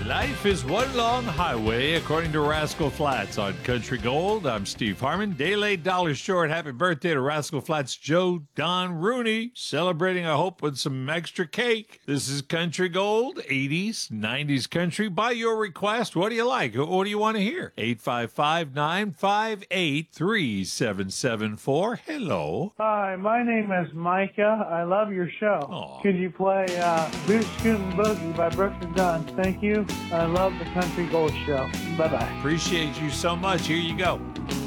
Life is one long highway, according to Rascal Flatts on Country Gold. I'm Steve Harmon. Day late, dollar short. Happy birthday to Rascal Flatts Joe Don Rooney. Celebrating, I hope, with some extra cake. This is Country Gold, 80s, 90s country. By your request, what do you like? What do you want to hear? 855-958-3774. Hello. Hi, my name is Micah. I love your show. Aw. Could you play Boot Scootin' Boogie by Brooks and Dunn? Thank you. I love the Country Gold Show. Bye-bye. Appreciate you so much. Here you go.